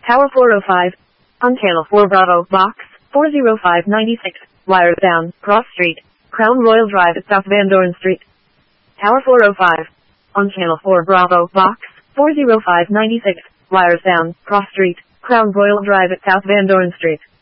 Tower 405. On Channel 4 Bravo, Box 40596. Wires down, Cross Street, Crown Royal Drive at South Van Dorn Street. Tower 405. On Channel 4 Bravo, Box 40596. Wires down, Cross Street, Crown Royal Drive at South Van Dorn Street.